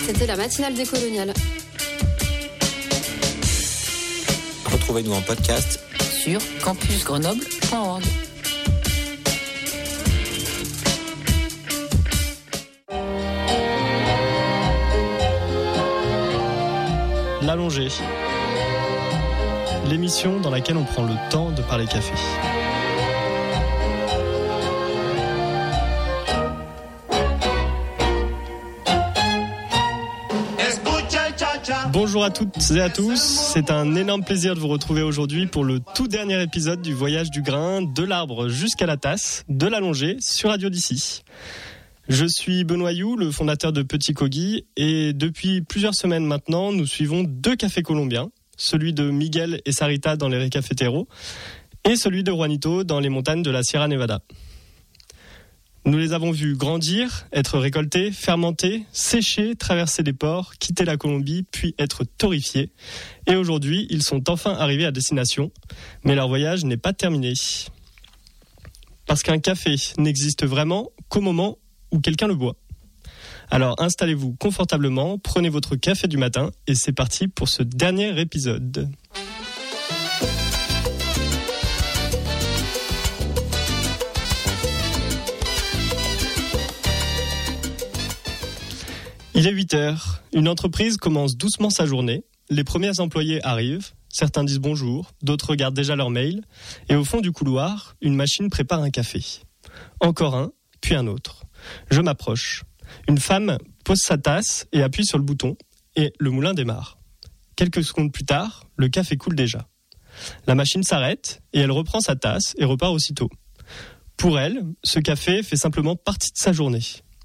C'était la matinale des coloniales. Retrouvez-nous en podcast sur campusgrenoble.org. L'Allongée, l'émission dans laquelle on prend le temps de parler café. Bonjour à toutes et à tous, c'est un énorme plaisir de vous retrouver aujourd'hui pour le tout dernier épisode du voyage du grain de l'arbre jusqu'à la tasse de l'Allongée sur Radio d'ici. Je suis Benoît You, le fondateur de Petit Kogi, et depuis plusieurs semaines maintenant, nous suivons deux cafés colombiens, celui de Miguel et Sarita dans les Recafeteros et celui de Juanito dans les montagnes de la Sierra Nevada. Nous les avons vus grandir, être récoltés, fermentés, séchés, traverser des ports, quitter la Colombie, puis être torréfiés. Et aujourd'hui, ils sont enfin arrivés à destination, mais leur voyage n'est pas terminé. Parce qu'un café n'existe vraiment qu'au moment où quelqu'un le boit. Alors installez-vous confortablement, prenez votre café du matin et c'est parti pour ce dernier épisode. Il est 8h, une entreprise commence doucement sa journée, les premiers employés arrivent, certains disent bonjour, d'autres regardent déjà leur mail, et au fond du couloir, une machine prépare un café. Encore un, puis un autre. Je m'approche. Une femme pose sa tasse et appuie sur le bouton, et le moulin démarre. Quelques secondes plus tard, le café coule déjà. La machine s'arrête, et elle reprend sa tasse et repart aussitôt. Pour elle, ce café fait simplement partie de sa journée.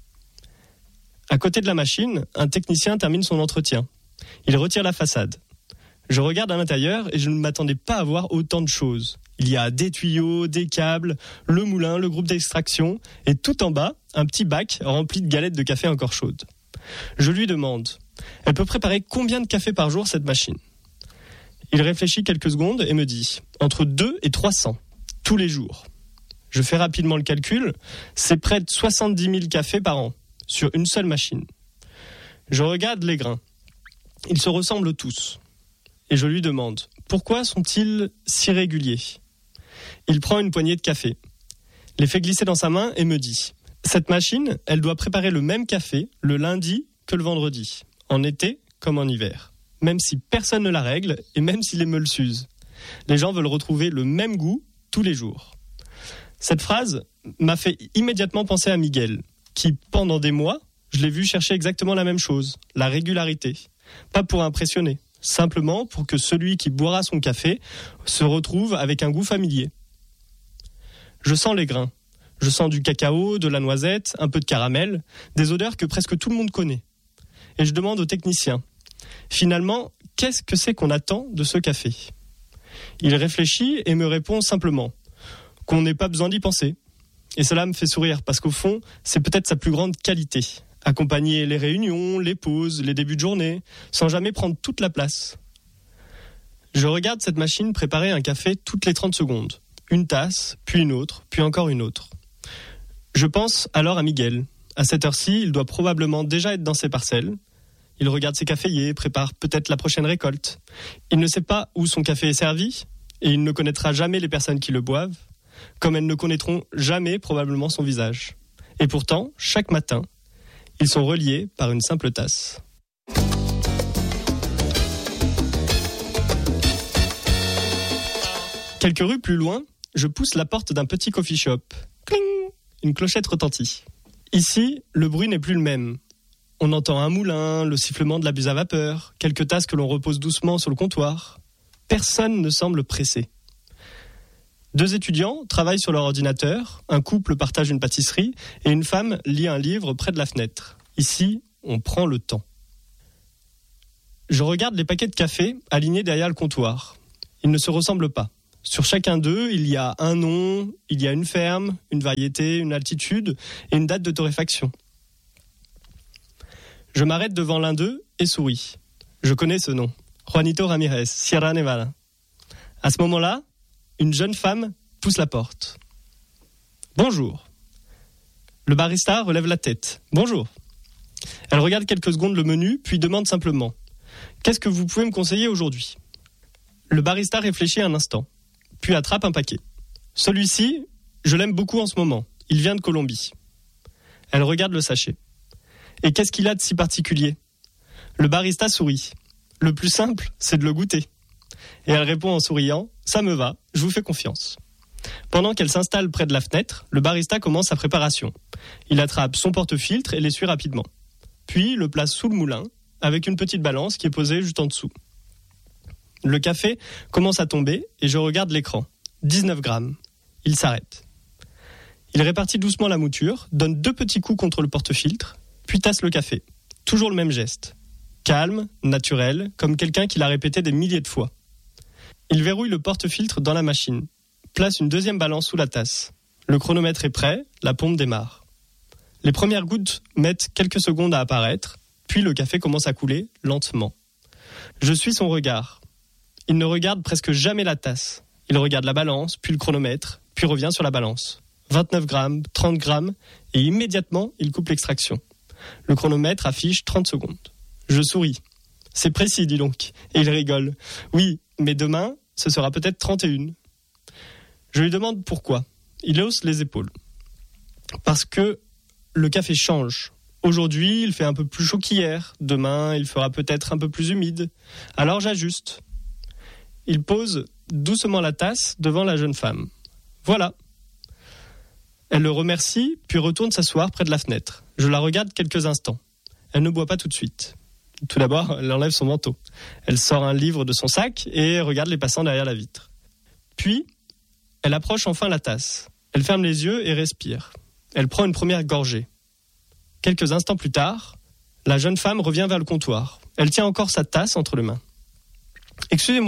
À côté de la machine, un technicien termine son entretien. Il retire la façade. Je regarde à l'intérieur et je ne m'attendais pas à voir autant de choses. Il y a des tuyaux, des câbles, le moulin, le groupe d'extraction et tout en bas, un petit bac rempli de galettes de café encore chaudes. Je lui demande, elle peut préparer combien de café par jour cette machine ? Il réfléchit quelques secondes et me dit, entre 2 et 300, tous les jours. Je fais rapidement le calcul, c'est près de 70 000 cafés par an. Sur une seule machine. Je regarde les grains. Ils se ressemblent tous. Et je lui demande, pourquoi sont-ils si réguliers ? Il prend une poignée de café, les fait glisser dans sa main et me dit, cette machine, elle doit préparer le même café le lundi que le vendredi, en été comme en hiver, même si personne ne la règle et même si les meules s'usent. Les gens veulent retrouver le même goût tous les jours. Cette phrase m'a fait immédiatement penser à Miguel, qui, pendant des mois, je l'ai vu chercher exactement la même chose, la régularité. Pas pour impressionner, simplement pour que celui qui boira son café se retrouve avec un goût familier. Je sens les grains. Je sens du cacao, de la noisette, un peu de caramel, des odeurs que presque tout le monde connaît. Et je demande au technicien, finalement, qu'est-ce que c'est qu'on attend de ce café ? Il réfléchit et me répond simplement qu'on n'ait pas besoin d'y penser. Et cela me fait sourire parce qu'au fond, c'est peut-être sa plus grande qualité. Accompagner les réunions, les pauses, les débuts de journée, sans jamais prendre toute la place. Je regarde cette machine préparer un café toutes les 30 secondes. Une tasse, puis une autre, puis encore une autre. Je pense alors à Miguel. À cette heure-ci, il doit probablement déjà être dans ses parcelles. Il regarde ses caféiers, prépare peut-être la prochaine récolte. Il ne sait pas où son café est servi, et il ne connaîtra jamais les personnes qui le boivent, comme elles ne connaîtront jamais probablement son visage. Et pourtant, chaque matin, ils sont reliés par une simple tasse. Quelques rues plus loin, je pousse la porte d'un petit coffee shop. Cling ! Une clochette retentit. Ici, le bruit n'est plus le même. On entend un moulin, le sifflement de la buse à vapeur, quelques tasses que l'on repose doucement sur le comptoir. Personne ne semble pressé. 2 étudiants travaillent sur leur ordinateur, un couple partage une pâtisserie et une femme lit un livre près de la fenêtre. Ici, on prend le temps. Je regarde les paquets de café alignés derrière le comptoir. Ils ne se ressemblent pas. Sur chacun d'eux, il y a un nom, il y a une ferme, une variété, une altitude et une date de torréfaction. Je m'arrête devant l'un d'eux et souris. Je connais ce nom. Juanito Ramirez, Sierra Nevada. À ce moment-là, une jeune femme pousse la porte. Bonjour. Le barista relève la tête. Bonjour. Elle regarde quelques secondes le menu, puis demande simplement « Qu'est-ce que vous pouvez me conseiller aujourd'hui ?» Le barista réfléchit un instant, puis attrape un paquet. « Celui-ci, je l'aime beaucoup en ce moment. Il vient de Colombie. » Elle regarde le sachet. « Et qu'est-ce qu'il a de si particulier ?» Le barista sourit. « Le plus simple, c'est de le goûter. » Et elle répond en souriant « Ça me va, je vous fais confiance. » Pendant qu'elle s'installe près de la fenêtre, le barista commence sa préparation. Il attrape son porte-filtre et l'essuie rapidement. Puis le place sous le moulin, avec une petite balance qui est posée juste en dessous. Le café commence à tomber et je regarde l'écran. 19 grammes. Il s'arrête. Il répartit doucement la mouture, donne 2 petits coups contre le porte-filtre, puis tasse le café. Toujours le même geste. Calme, naturel, comme quelqu'un qui l'a répété des milliers de fois. Il verrouille le porte-filtre dans la machine. Place une deuxième balance sous la tasse. Le chronomètre est prêt, la pompe démarre. Les premières gouttes mettent quelques secondes à apparaître, puis le café commence à couler lentement. Je suis son regard. Il ne regarde presque jamais la tasse. Il regarde la balance, puis le chronomètre, puis revient sur la balance. 29 grammes, 30 grammes, et immédiatement, il coupe l'extraction. Le chronomètre affiche 30 secondes. Je souris. C'est précis, dis donc. Et il rigole. Oui, mais demain, ce sera peut-être 31. Je lui demande pourquoi. Il hausse les épaules. Parce que le café change. Aujourd'hui, il fait un peu plus chaud qu'hier. Demain, il fera peut-être un peu plus humide. Alors j'ajuste. Il pose doucement la tasse devant la jeune femme. Voilà. Elle le remercie, puis retourne s'asseoir près de la fenêtre. Je la regarde quelques instants. Elle ne boit pas tout de suite. Tout d'abord, elle enlève son manteau. Elle sort un livre de son sac et regarde les passants derrière la vitre. Puis, elle approche enfin la tasse. Elle ferme les yeux et respire. Elle prend une première gorgée. Quelques instants plus tard, la jeune femme revient vers le comptoir. Elle tient encore sa tasse entre les mains. « Excusez-moi. »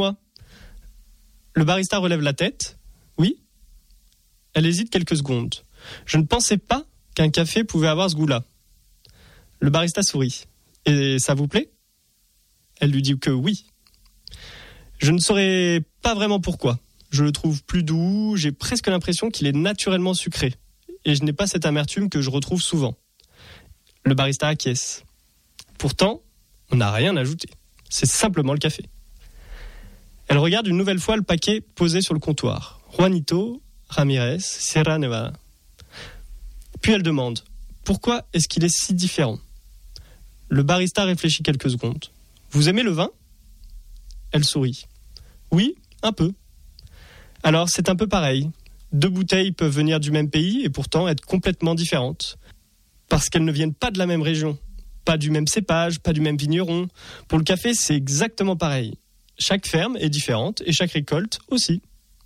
Le barista relève la tête. « Oui ?» Elle hésite quelques secondes. « Je ne pensais pas qu'un café pouvait avoir ce goût-là. » Le barista sourit. « Et ça vous plaît ?» Elle lui dit que oui. Je ne saurais pas vraiment pourquoi. Je le trouve plus doux, j'ai presque l'impression qu'il est naturellement sucré. Et je n'ai pas cette amertume que je retrouve souvent. Le barista acquiesce. Pourtant, on n'a rien ajouté. C'est simplement le café. Elle regarde une nouvelle fois le paquet posé sur le comptoir. Juanito Ramirez, Sierra Nevada. Puis elle demande, pourquoi est-ce qu'il est si différent ? Le barista réfléchit quelques secondes. Vous aimez le vin ? Elle sourit. Oui, un peu. Alors c'est un peu pareil. 2 bouteilles peuvent venir du même pays et pourtant être complètement différentes. Parce qu'elles ne viennent pas de la même région. Pas du même cépage, pas du même vigneron. Pour le café, c'est exactement pareil. Chaque ferme est différente et chaque récolte aussi.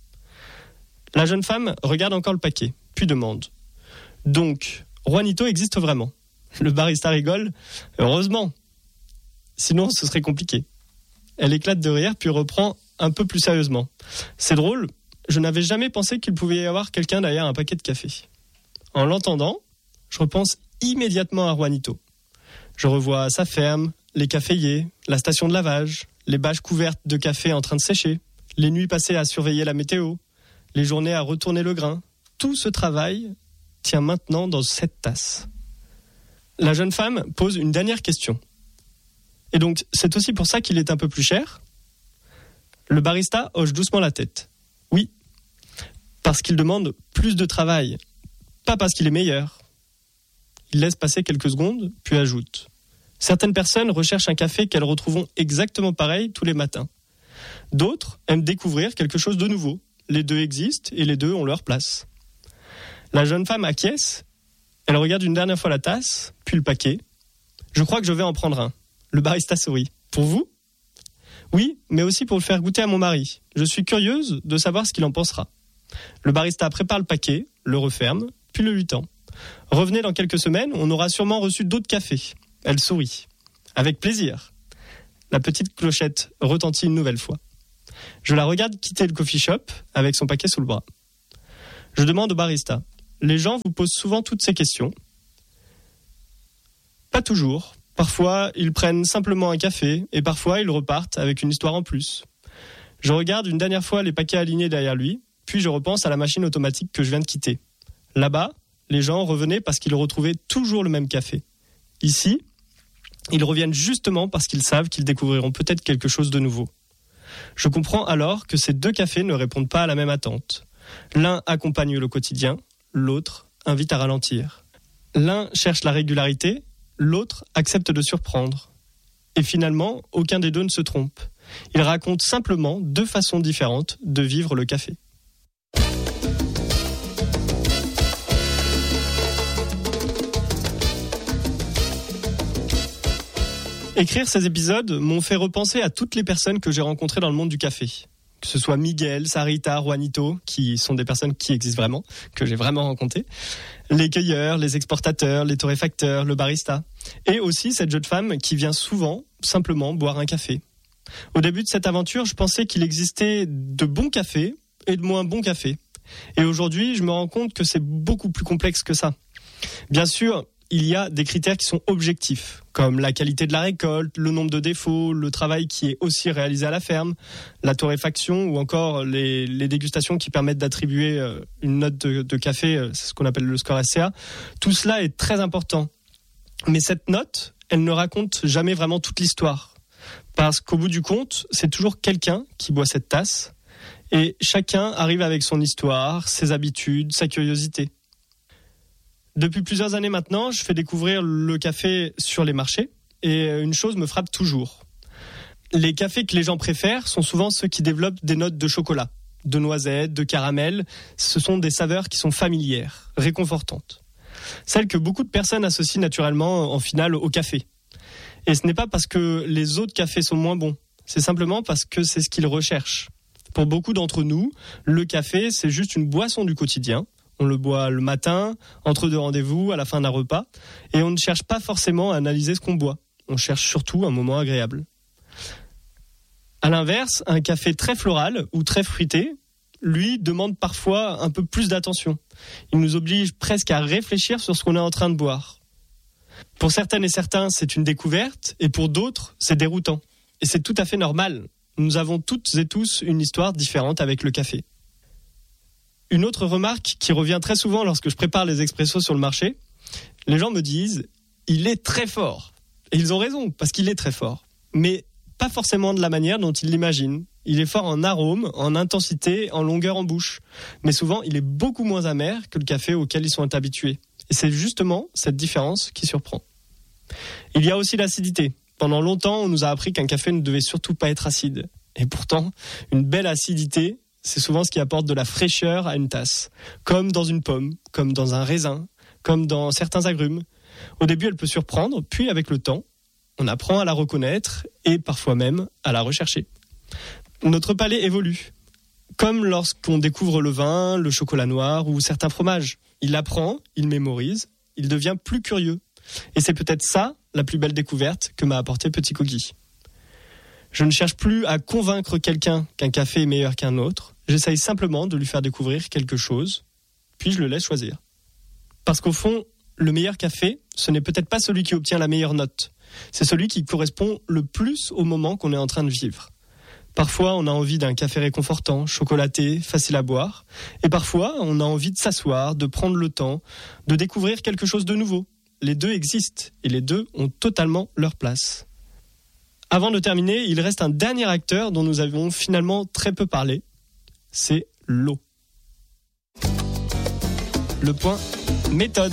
La jeune femme regarde encore le paquet, puis demande. Donc, Juanito existe vraiment ? Le barista rigole. Heureusement. Sinon, ce serait compliqué. Elle éclate de rire, puis reprend un peu plus sérieusement. C'est drôle, je n'avais jamais pensé qu'il pouvait y avoir quelqu'un derrière un paquet de café. En l'entendant, je repense immédiatement à Juanito. Je revois sa ferme, les caféiers, la station de lavage, les bâches couvertes de café en train de sécher, les nuits passées à surveiller la météo, les journées à retourner le grain. Tout ce travail tient maintenant dans cette tasse. La jeune femme pose une dernière question. Et donc, c'est aussi pour ça qu'il est un peu plus cher ? Le barista hoche doucement la tête. Oui, parce qu'il demande plus de travail, pas parce qu'il est meilleur. Il laisse passer quelques secondes, puis ajoute. Certaines personnes recherchent un café qu'elles retrouveront exactement pareil tous les matins. D'autres aiment découvrir quelque chose de nouveau. Les deux existent et les deux ont leur place. La jeune femme acquiesce. Elle regarde une dernière fois la tasse, puis le paquet. Je crois que je vais en prendre un. Le barista sourit. Pour vous ? Oui, mais aussi pour le faire goûter à mon mari. Je suis curieuse de savoir ce qu'il en pensera. Le barista prépare le paquet, le referme, puis le lui tend. Revenez dans quelques semaines, on aura sûrement reçu d'autres cafés. Elle sourit. Avec plaisir. La petite clochette retentit une nouvelle fois. Je la regarde quitter le coffee shop avec son paquet sous le bras. Je demande au barista. Les gens vous posent souvent toutes ces questions ? Pas toujours. Parfois, ils prennent simplement un café et parfois, ils repartent avec une histoire en plus. Je regarde une dernière fois les paquets alignés derrière lui, puis je repense à la machine automatique que je viens de quitter. Là-bas, les gens revenaient parce qu'ils retrouvaient toujours le même café. Ici, Ils reviennent justement parce qu'ils savent qu'ils découvriront peut-être quelque chose de nouveau. Je comprends alors que ces 2 cafés ne répondent pas à la même attente. L'un accompagne le quotidien, l'autre invite à ralentir. L'un cherche la régularité, l'autre accepte de surprendre. Et finalement, aucun des 2 ne se trompe. Ils racontent simplement 2 façons différentes de vivre le café. Écrire ces épisodes m'ont fait repenser à toutes les personnes que j'ai rencontrées dans le monde du café. Que ce soit Miguel, Sarita, Juanito, qui sont des personnes qui existent vraiment, que j'ai vraiment rencontrées, les cueilleurs, les exportateurs, les torréfacteurs, le barista, et aussi cette jeune femme qui vient souvent simplement boire un café. Au début de cette aventure, je pensais qu'il existait de bons cafés et de moins bons cafés. Et aujourd'hui, je me rends compte que c'est beaucoup plus complexe que ça. Bien sûr, il y a des critères qui sont objectifs, comme la qualité de la récolte, le nombre de défauts, le travail qui est aussi réalisé à la ferme, la torréfaction ou encore les dégustations qui permettent d'attribuer une note de café, c'est ce qu'on appelle le score SCA. Tout cela est très important. Mais cette note, elle ne raconte jamais vraiment toute l'histoire. Parce qu'au bout du compte, c'est toujours quelqu'un qui boit cette tasse et chacun arrive avec son histoire, ses habitudes, sa curiosité. Depuis plusieurs années maintenant, je fais découvrir le café sur les marchés et une chose me frappe toujours. Les cafés que les gens préfèrent sont souvent ceux qui développent des notes de chocolat, de noisettes, de caramel. Ce sont des saveurs qui sont familières, réconfortantes. Celles que beaucoup de personnes associent naturellement en finale au café. Et ce n'est pas parce que les autres cafés sont moins bons, c'est simplement parce que c'est ce qu'ils recherchent. Pour beaucoup d'entre nous, le café, c'est juste une boisson du quotidien. On le boit le matin, entre 2 rendez-vous, à la fin d'un repas. Et on ne cherche pas forcément à analyser ce qu'on boit. On cherche surtout un moment agréable. À l'inverse, un café très floral ou très fruité, lui, demande parfois un peu plus d'attention. Il nous oblige presque à réfléchir sur ce qu'on est en train de boire. Pour certaines et certains, c'est une découverte. Et pour d'autres, c'est déroutant. Et c'est tout à fait normal. Nous avons toutes et tous une histoire différente avec le café. Une autre remarque qui revient très souvent lorsque je prépare les expressos sur le marché, les gens me disent « il est très fort ». Et ils ont raison, parce qu'il est très fort. Mais pas forcément de la manière dont ils l'imaginent. Il est fort en arôme, en intensité, en longueur en bouche. Mais souvent, il est beaucoup moins amer que le café auquel ils sont habitués. Et c'est justement cette différence qui surprend. Il y a aussi l'acidité. Pendant longtemps, on nous a appris qu'un café ne devait surtout pas être acide. Et pourtant, une belle acidité, c'est souvent ce qui apporte de la fraîcheur à une tasse. Comme dans une pomme, comme dans un raisin, comme dans certains agrumes. Au début, elle peut surprendre, puis avec le temps, on apprend à la reconnaître et parfois même à la rechercher. Notre palais évolue. Comme lorsqu'on découvre le vin, le chocolat noir ou certains fromages. Il apprend, il mémorise, il devient plus curieux. Et c'est peut-être ça, la plus belle découverte que m'a apporté Petit Kogi. Je ne cherche plus à convaincre quelqu'un qu'un café est meilleur qu'un autre. J'essaye simplement de lui faire découvrir quelque chose, puis je le laisse choisir. Parce qu'au fond, le meilleur café, ce n'est peut-être pas celui qui obtient la meilleure note. C'est celui qui correspond le plus au moment qu'on est en train de vivre. Parfois, on a envie d'un café réconfortant, chocolaté, facile à boire. Et parfois, on a envie de s'asseoir, de prendre le temps, de découvrir quelque chose de nouveau. Les deux existent et les deux ont totalement leur place. Avant de terminer, il reste un dernier acteur dont nous avons finalement très peu parlé. C'est l'eau. Le point méthode.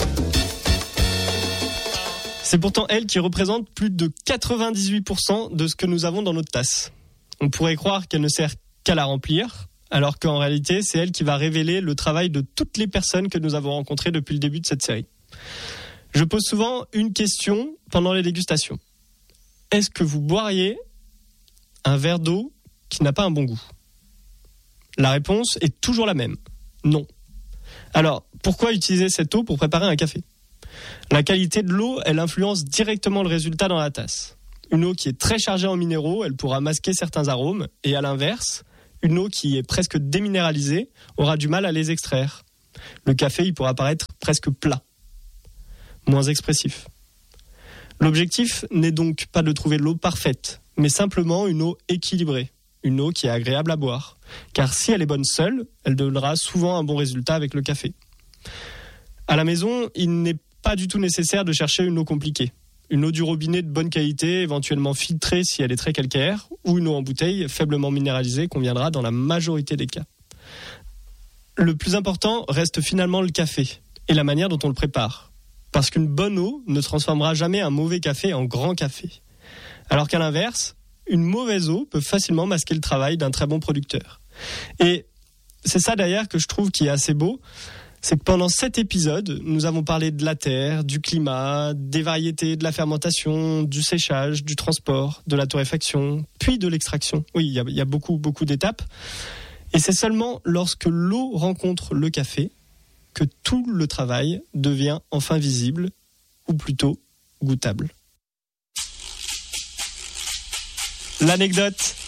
C'est pourtant elle qui représente plus de 98% de ce que nous avons dans notre tasse. On pourrait croire qu'elle ne sert qu'à la remplir, alors qu'en réalité, c'est elle qui va révéler le travail de toutes les personnes que nous avons rencontrées depuis le début de cette série. Je pose souvent une question pendant les dégustations. Est-ce que vous boiriez un verre d'eau qui n'a pas un bon goût ? La réponse est toujours la même. Non. Alors, pourquoi utiliser cette eau pour préparer un café ? La qualité de l'eau, elle influence directement le résultat dans la tasse. Une eau qui est très chargée en minéraux, elle pourra masquer certains arômes. Et à l'inverse, une eau qui est presque déminéralisée aura du mal à les extraire. Le café, il pourra paraître presque plat, moins expressif. L'objectif n'est donc pas de trouver l'eau parfaite, mais simplement une eau équilibrée, une eau qui est agréable à boire. Car si elle est bonne seule, elle donnera souvent un bon résultat avec le café. À la maison, il n'est pas du tout nécessaire de chercher une eau compliquée. une eau du robinet de bonne qualité, éventuellement filtrée si elle est très calcaire, ou une eau en bouteille faiblement minéralisée conviendra dans la majorité des cas. Le plus important reste finalement le café et la manière dont on le prépare. Parce qu'une bonne eau ne transformera jamais un mauvais café en grand café. Alors qu'à l'inverse, une mauvaise eau peut facilement masquer le travail d'un très bon producteur. Et c'est ça d'ailleurs que je trouve qui est assez beau, c'est que pendant 7 épisodes, nous avons parlé de la terre, du climat, des variétés, de la fermentation, du séchage, du transport, de la torréfaction, puis de l'extraction. Oui, il y a beaucoup d'étapes. Et c'est seulement lorsque l'eau rencontre le café que tout le travail devient enfin visible, ou plutôt goûtable. L'anecdote.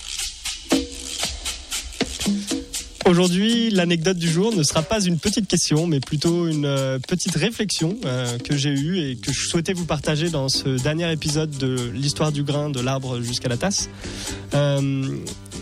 Aujourd'hui, l'anecdote du jour ne sera pas une petite question, mais plutôt une petite réflexion que j'ai eue et que je souhaitais vous partager dans ce dernier épisode de l'histoire du grain, de l'arbre jusqu'à la tasse. Il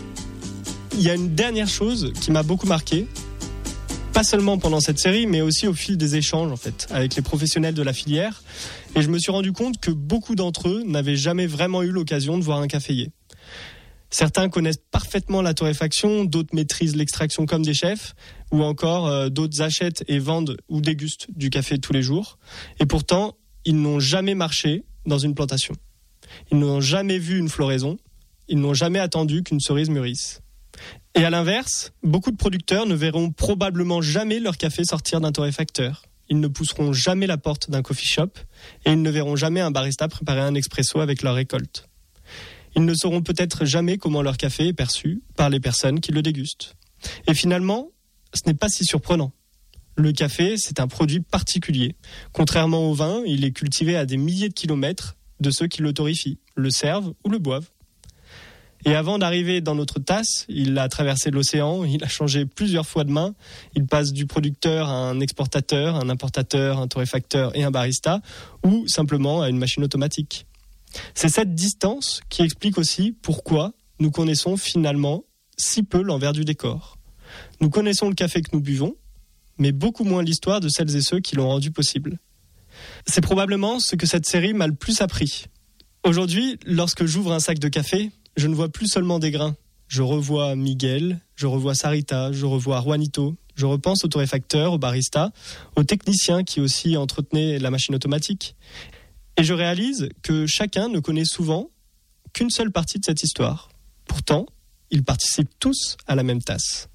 y a une dernière chose qui m'a beaucoup marqué, pas seulement pendant cette série, mais aussi au fil des échanges en fait, avec les professionnels de la filière. Et je me suis rendu compte que beaucoup d'entre eux n'avaient jamais vraiment eu l'occasion de voir un caféier. Certains connaissent parfaitement la torréfaction, d'autres maîtrisent l'extraction comme des chefs, ou encore d'autres achètent et vendent ou dégustent du café tous les jours. Et pourtant, ils n'ont jamais marché dans une plantation. Ils n'ont jamais vu une floraison. Ils n'ont jamais attendu qu'une cerise mûrisse. Et à l'inverse, beaucoup de producteurs ne verront probablement jamais leur café sortir d'un torréfacteur. Ils ne pousseront jamais la porte d'un coffee shop et ils ne verront jamais un barista préparer un expresso avec leur récolte. Ils ne sauront peut-être jamais comment leur café est perçu par les personnes qui le dégustent. Et finalement, ce n'est pas si surprenant. Le café, c'est un produit particulier. Contrairement au vin, il est cultivé à des milliers de kilomètres de ceux qui le torréfient, le servent ou le boivent. Et avant d'arriver dans notre tasse, il a traversé l'océan, il a changé plusieurs fois de main. Il passe du producteur à un exportateur, un importateur, un torréfacteur et un barista, ou simplement à une machine automatique. C'est cette distance qui explique aussi pourquoi nous connaissons finalement si peu l'envers du décor. Nous connaissons le café que nous buvons, mais beaucoup moins l'histoire de celles et ceux qui l'ont rendu possible. C'est probablement ce que cette série m'a le plus appris. Aujourd'hui, lorsque j'ouvre un sac de café, je ne vois plus seulement des grains. Je revois Miguel, je revois Sarita, je revois Juanito, je repense au torréfacteur, au barista, aux techniciens qui aussi entretenaient la machine automatique. Et je réalise que chacun ne connaît souvent qu'une seule partie de cette histoire. Pourtant, ils participent tous à la même tasse.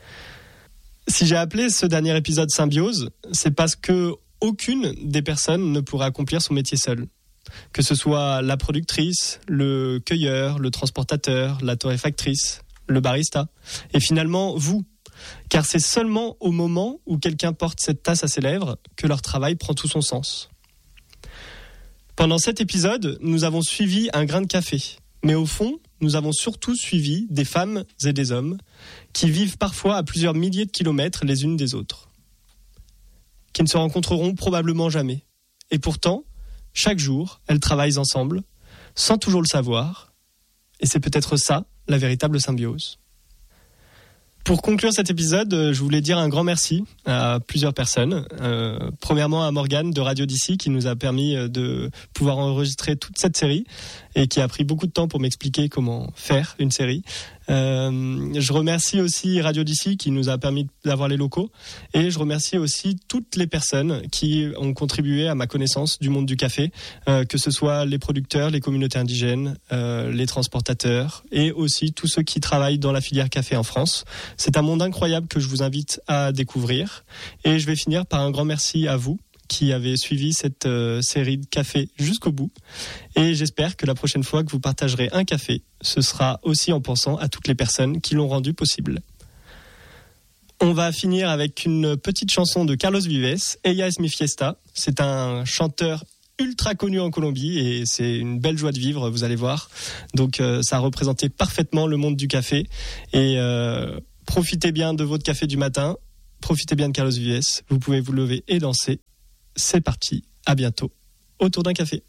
Si j'ai appelé ce dernier épisode Symbiose, c'est parce que aucune des personnes ne pourrait accomplir son métier seule. Que ce soit la productrice, le cueilleur, le transportateur, la torréfactrice, le barista, et finalement vous. Car c'est seulement au moment où quelqu'un porte cette tasse à ses lèvres que leur travail prend tout son sens. Pendant cet épisode, nous avons suivi un grain de café. Mais au fond, nous avons surtout suivi des femmes et des hommes qui vivent parfois à plusieurs milliers de kilomètres les unes des autres. Qui ne se rencontreront probablement jamais. Et pourtant, chaque jour, elles travaillent ensemble, sans toujours le savoir. Et c'est peut-être ça, la véritable symbiose. Pour conclure cet épisode, je voulais dire un grand merci à plusieurs personnes. Premièrement à Morgane de Radio d'ici qui nous a permis de pouvoir enregistrer toute cette série et qui a pris beaucoup de temps pour m'expliquer comment faire une série. Je remercie aussi Radio d'ici qui nous a permis d'avoir les locaux et je remercie aussi toutes les personnes qui ont contribué à ma connaissance du monde du café, que ce soit les producteurs, les communautés indigènes, les transportateurs et aussi tous ceux qui travaillent dans la filière café en France. C'est un monde incroyable que je vous invite à découvrir et je vais finir par un grand merci à vous qui avez suivi cette série de café jusqu'au bout. Et j'espère que la prochaine fois que vous partagerez un café, ce sera aussi en pensant à toutes les personnes qui l'ont rendu possible. On va finir avec une petite chanson de Carlos Vives, Ella es mi fiesta. C'est un chanteur ultra connu en Colombie et c'est une belle joie de vivre, vous allez voir. Donc ça a représenté parfaitement le monde du café. Et profitez bien de votre café du matin, profitez bien de Carlos Vives. Vous pouvez vous lever et danser. C'est parti, à bientôt, autour d'un café.